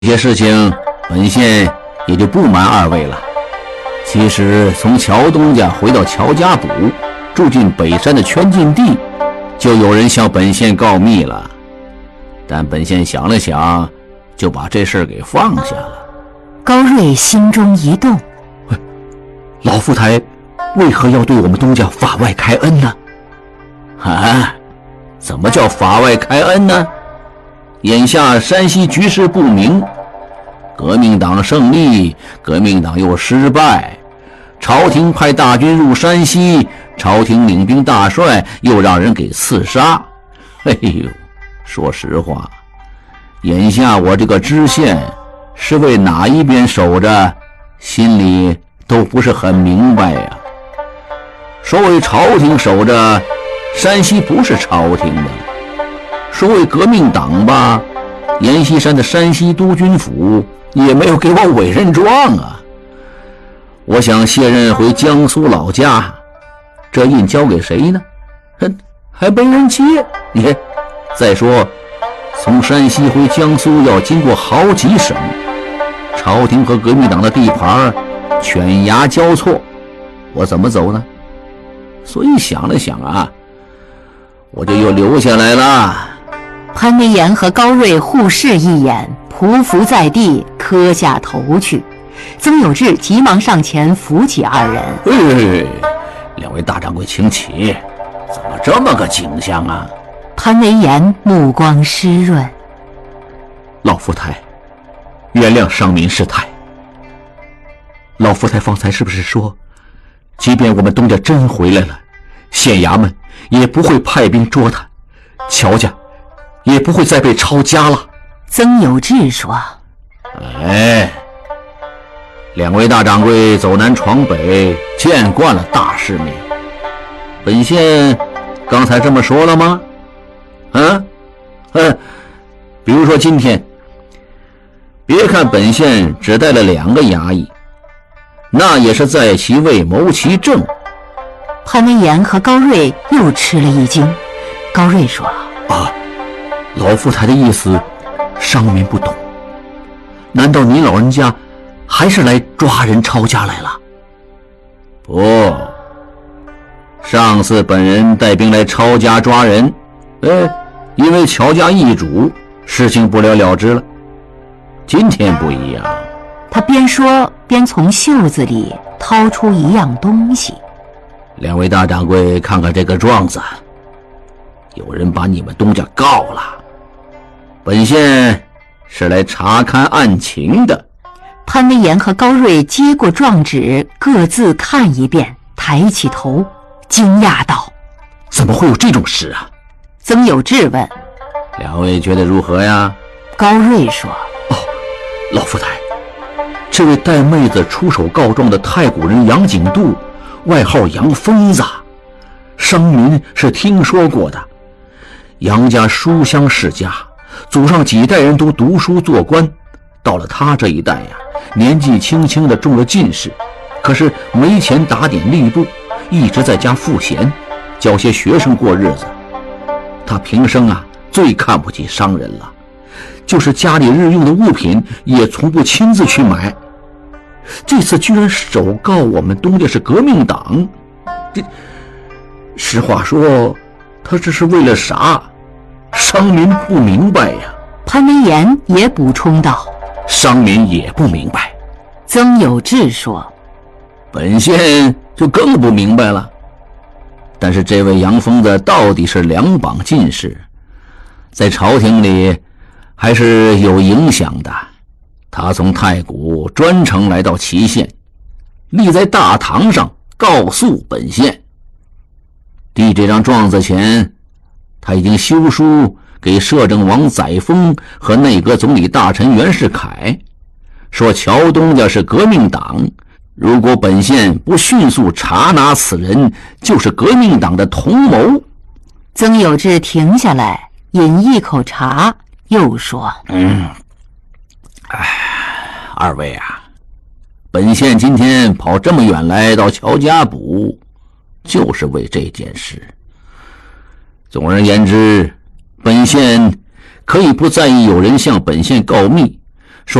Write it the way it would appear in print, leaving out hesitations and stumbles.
这些事情本县也就不瞒二位了。其实从乔东家回到乔家堡，住进北山的圈禁地，就有人向本县告密了。但本县想了想，就把这事儿给放下了。 高瑞心中一动， 老夫台为何要对我们东家法外开恩呢？ 啊，怎么叫法外开恩呢？眼下山西局势不明，革命党胜利，革命党又失败，朝廷派大军入山西，朝廷领兵大帅又让人给刺杀。哎呦，说实话，眼下我这个知县是为哪一边守着，心里都不是很明白呀。说为朝廷守着，山西不是朝廷的；说为革命党吧，阎锡山的山西督军府也没有给我委任状啊。我想卸任回江苏老家，这印交给谁呢？还没人接。再说从山西回江苏要经过好几省，朝廷和革命党的地盘犬牙交错，我怎么走呢？所以想了想啊，我就又留下来了。 潘维言和高瑞互视一眼，匍匐在地，磕下头去。曾有志急忙上前扶起二人。 两位大掌柜请起，怎么这么个景象啊？ 潘维言目光湿润， 老夫台原谅商民失态。老夫台方才是不是说，即便我们东家真回来了，县衙门也不会派兵捉他，乔家也不会再被抄家了？ 曾有志说， 两位大掌柜走南闯北，见惯了大世面，本县刚才这么说了吗？比如说今天，别看本县只带了2个衙役，那也是在其位谋其政。 潘维言和高瑞又吃了一惊。高瑞说， 老夫台的意思商民不懂，难道您老人家还是来抓人抄家来了？ 不，上次本人带兵来抄家抓人，因为乔家易主，事情不了了之了。今天不一样。 他边说边从袖子里掏出一样东西。 两位大掌柜看看这个状子，有人把你们东家告了，本县是来查看案情的。 潘维言和高瑞接过状纸，各自看一遍，抬起头惊讶道， 怎么会有这种事啊？ 曾有志问， 两位觉得如何呀？ 高瑞说， 老夫台，这位带妹子出手告状的太谷人杨景度，外号杨疯子，商民是听说过的。杨家书香世家，祖上几代人都读书做官，到了他这一代呀，年纪轻轻的中了进士，可是没钱打点吏部，一直在家赋闲，教些学生过日子。他平生最看不起商人了，就是家里日用的物品也从不亲自去买。这次居然首告我们东家是革命党，这实话说，他这是为了啥？商民不明白呀。 潘维言也补充道， 商民也不明白。 曾有志说， 本县就更不明白了。但是这位杨疯子到底是2榜进士，在朝廷里还是有影响的。他从太谷专程来到祁县，立在大堂上告诉本县，递这张状子前，他已经修书给摄政王载沣和内阁总理大臣袁世凯，说乔东家是革命党，如果本县不迅速查拿此人，就是革命党的同谋。 曾有志停下来饮一口茶，又说， 二位本县今天跑这么远来到乔家堡，就是为这件事。总而言之，本县可以不在意有人向本县告密，